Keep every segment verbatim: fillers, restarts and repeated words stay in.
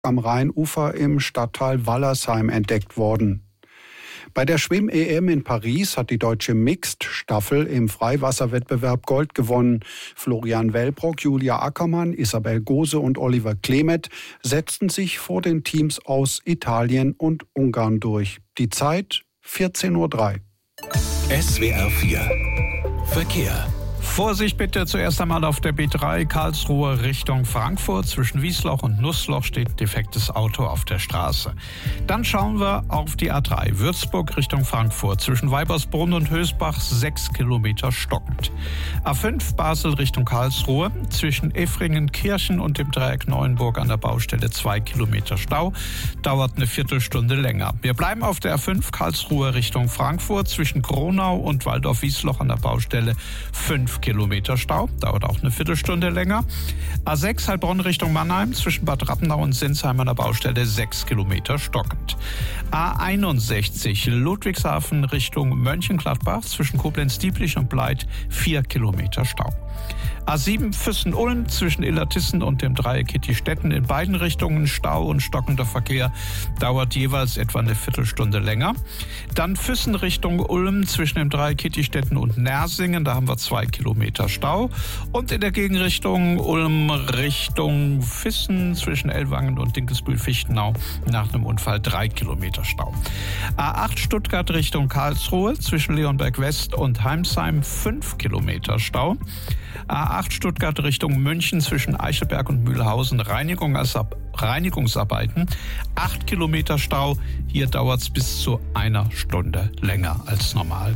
am Rheinufer im Stadtteil Wallersheim entdeckt worden. Bei der Schwimm-E M in Paris hat die deutsche Mixed-Staffel im Freiwasserwettbewerb Gold gewonnen. Florian Wellbrock, Julia Ackermann, Isabel Gose und Oliver Klemet setzten sich vor den Teams aus Italien und Ungarn durch. Die Zeit vierzehn Uhr drei. S W R vier Verkehr. Vorsicht bitte, zuerst einmal auf der B drei Karlsruhe Richtung Frankfurt. Zwischen Wiesloch und Nussloch steht defektes Auto auf der Straße. Dann schauen wir auf die A drei Würzburg Richtung Frankfurt. Zwischen Weibersbrunn und Hösbach sechs Kilometer stockend. A fünf Basel Richtung Karlsruhe. Zwischen Effringen-Kirchen und dem Dreieck Neuenburg an der Baustelle zwei Kilometer Stau. Dauert eine Viertelstunde länger. Wir bleiben auf der A fünf Karlsruhe Richtung Frankfurt. Zwischen Kronau und Waldorf-Wiesloch an der Baustelle fünf Kilometer Stau, dauert auch eine Viertelstunde länger. A sechs Heilbronn Richtung Mannheim, zwischen Bad Rappenau und Sinsheim an der Baustelle sechs Kilometer stockend. A einundsechzig Ludwigshafen Richtung Mönchengladbach, zwischen Koblenz-Dieblich und Bleit vier Kilometer Stau. A sieben Füssen-Ulm zwischen Illertissen und dem Dreieck Kittistetten in beiden Richtungen Stau und stockender Verkehr, dauert jeweils etwa eine Viertelstunde länger. Dann Füssen Richtung Ulm zwischen dem Dreieck Kittistetten und Nersingen, da haben wir zwei Kilometer Stau. Und in der Gegenrichtung Ulm Richtung Füssen zwischen Ellwangen und Dinkelsbühl-Fichtenau nach einem Unfall drei Kilometer Stau. A acht Stuttgart Richtung Karlsruhe zwischen Leonberg West und Heimsheim fünf Kilometer Stau. A acht Stuttgart Richtung München zwischen Eichelberg und Mühlhausen Reinigungsarbeiten. acht Kilometer Stau. Hier dauert es bis zu einer Stunde länger als normal.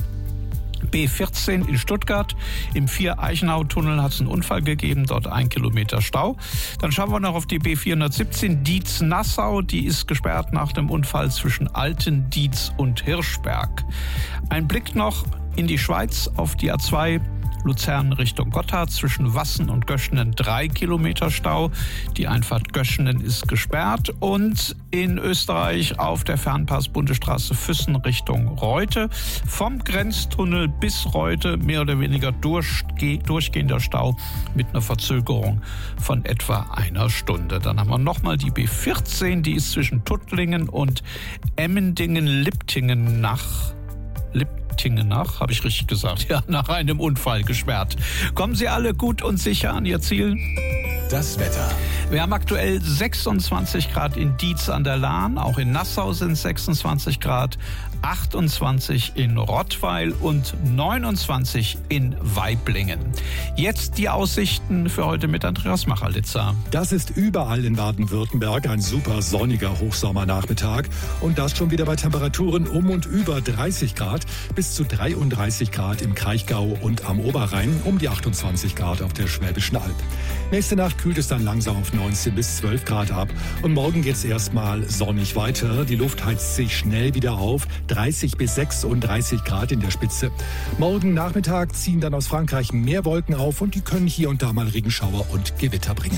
B vierzehn in Stuttgart. Im Vier-Eichenau-Tunnel hat es einen Unfall gegeben, dort ein Kilometer Stau. Dann schauen wir noch auf die B vierhundertsiebzehn Dietz-Nassau. Die ist gesperrt nach dem Unfall zwischen Altendietz und Hirschberg. Ein Blick noch in die Schweiz auf die A zwei Luzern Richtung Gotthard, zwischen Wassen und Göschenen drei Kilometer Stau. Die Einfahrt Göschenen ist gesperrt. Und in Österreich auf der Fernpass-Bundesstraße Füssen Richtung Reute. Vom Grenztunnel bis Reute mehr oder weniger durchge- durchgehender Stau mit einer Verzögerung von etwa einer Stunde. Dann haben wir nochmal die B vierzehn, die ist zwischen Tuttlingen und Emmendingen-Liptingen nach Liptingen. nach, habe ich richtig gesagt, ja, nach einem Unfall gesperrt. Kommen Sie alle gut und sicher an Ihr Ziel? Das Wetter. Wir haben aktuell sechsundzwanzig Grad in Dietz an der Lahn, auch in Nassau sind sechsundzwanzig Grad, achtundzwanzig in Rottweil und neunundzwanzig in Waiblingen. Jetzt die Aussichten für heute mit Andreas Machalitzer. Das ist überall in Baden-Württemberg ein super sonniger Hochsommernachmittag und das schon wieder bei Temperaturen um und über dreißig Grad bis zu dreiunddreißig Grad im Kraichgau und am Oberrhein, um die achtundzwanzig Grad auf der Schwäbischen Alb. Nächste Nacht kühlt es dann langsam auf neunzehn bis zwölf Grad ab und morgen geht es erstmal sonnig weiter. Die Luft heizt sich schnell wieder auf, dreißig bis sechsunddreißig Grad in der Spitze. Morgen Nachmittag ziehen dann aus Frankreich mehr Wolken auf und die können hier und da mal Regenschauer und Gewitter bringen.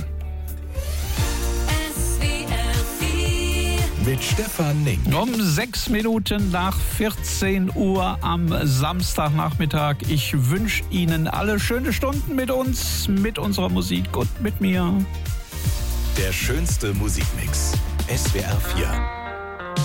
Mit Stefan Nink. Um sechs Minuten nach vierzehn Uhr am Samstagnachmittag. Ich wünsche Ihnen alle schöne Stunden mit uns, mit unserer Musik und mit mir. Der schönste Musikmix. S W R vier.